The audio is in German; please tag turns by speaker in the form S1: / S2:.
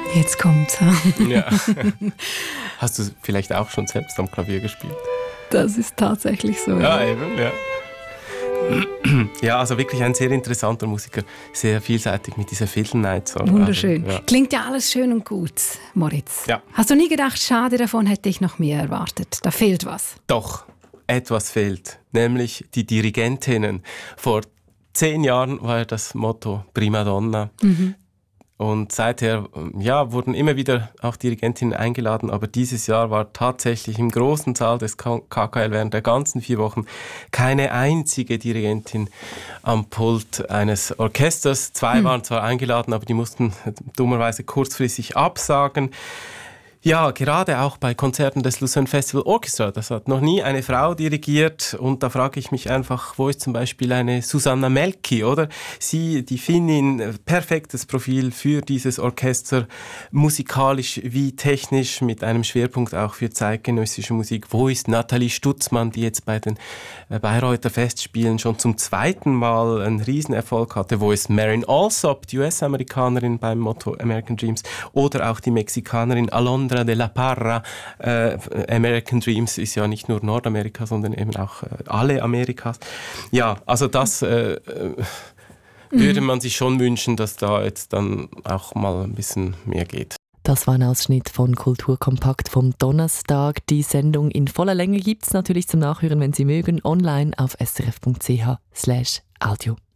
S1: Jetzt kommt's.
S2: Ja. Hast du vielleicht auch schon selbst am Klavier gespielt?
S1: Das ist tatsächlich so.
S2: Ja, eben, ja. Ja, also wirklich ein sehr interessanter Musiker, sehr vielseitig mit dieser Fiddle Night. So.
S1: Wunderschön.
S2: Also, ja.
S1: Klingt ja alles schön und gut, Moritz.
S2: Ja.
S1: Hast du nie gedacht, schade, davon hätte ich noch mehr erwartet? Da fehlt was.
S2: Doch, etwas fehlt, nämlich die Dirigentinnen. Vor 10 Jahren war das Motto Prima Donna. Und seither wurden immer wieder auch Dirigentinnen eingeladen, aber dieses Jahr war tatsächlich im großen Saal des KKL während der ganzen 4 Wochen keine einzige Dirigentin am Pult eines Orchesters. 2 waren zwar eingeladen, aber die mussten dummerweise kurzfristig absagen. Ja, gerade auch bei Konzerten des Lucerne Festival Orchestra, das hat noch nie eine Frau dirigiert und da frage ich mich einfach, wo ist zum Beispiel eine Susanna Melki, oder? Sie, die Finnin, perfektes Profil für dieses Orchester, musikalisch wie technisch, mit einem Schwerpunkt auch für zeitgenössische Musik. Wo ist Nathalie Stutzmann, die jetzt bei den Bayreuther Festspielen schon zum 2. Mal einen Riesenerfolg hatte? Wo ist Marin Alsop, die US-Amerikanerin beim Motto American Dreams, oder auch die Mexikanerin Alondra de la Parra. American Dreams ist ja nicht nur Nordamerika, sondern eben auch alle Amerikas. Ja, also das würde man sich schon wünschen, dass da jetzt dann auch mal ein bisschen mehr geht.
S3: Das war ein Ausschnitt von Kulturkompakt vom Donnerstag. Die Sendung in voller Länge gibt es natürlich zum Nachhören, wenn Sie mögen, online auf srf.ch/audio.